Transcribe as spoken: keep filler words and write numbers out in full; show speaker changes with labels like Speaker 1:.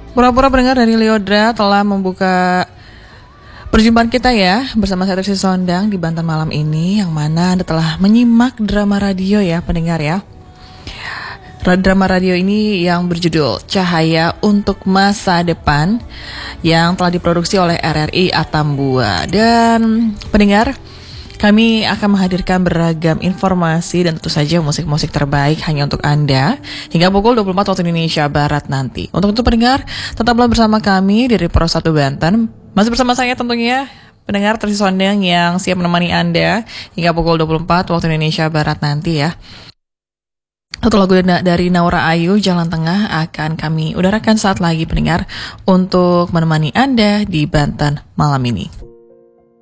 Speaker 1: Pura-pura pendengar dari Leodra telah membuka perjumpaan kita ya bersama saya Triksi Sondang di Banten malam ini, yang mana Anda telah menyimak drama radio ya pendengar ya. Drama radio ini yang berjudul Cahaya untuk Masa Depan yang telah diproduksi oleh R R I Atambua. Dan pendengar, kami akan menghadirkan beragam informasi dan tentu saja musik-musik terbaik hanya untuk Anda hingga pukul dua puluh empat waktu Indonesia Barat nanti. Untuk itu pendengar, tetaplah bersama kami di Repro satu Banten. Masih bersama saya tentunya pendengar Triksi Sondang yang siap menemani Anda hingga pukul dua puluh empat waktu Indonesia Barat nanti ya. Satu lagu dari Naura Ayu, Jalan Tengah, akan kami udarakan saat lagi pendengar untuk menemani Anda di Banten malam ini.